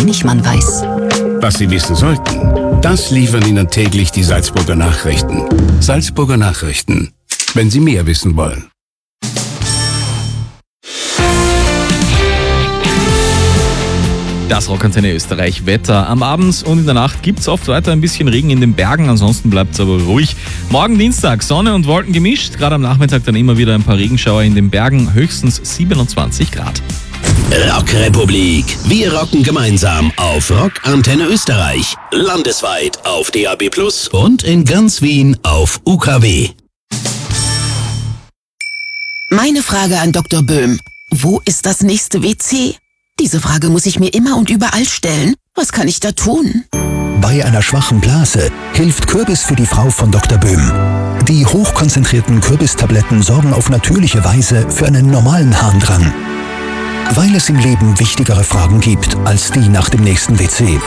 wenig man weiß. Was Sie wissen sollten, das liefern Ihnen täglich die Salzburger Nachrichten. Salzburger Nachrichten, wenn Sie mehr wissen wollen. Das Rockantenne Österreich Wetter. Am Abend und in der Nacht gibt es oft weiter ein bisschen Regen in den Bergen, ansonsten bleibt es aber ruhig. Morgen Dienstag, Sonne und Wolken gemischt, gerade am Nachmittag dann immer wieder ein paar Regenschauer in den Bergen, höchstens 27 Grad. Rockrepublik. Wir rocken gemeinsam auf Rockantenne Österreich. Landesweit auf DAB+ und in ganz Wien auf UKW. Meine Frage an Dr. Böhm. Wo ist das nächste WC? Diese Frage muss ich mir immer und überall stellen. Was kann ich da tun? Bei einer schwachen Blase hilft Kürbis für die Frau von Dr. Böhm. Die hochkonzentrierten Kürbistabletten sorgen auf natürliche Weise für einen normalen Harndrang. Weil es im Leben wichtigere Fragen gibt als die nach dem nächsten WC.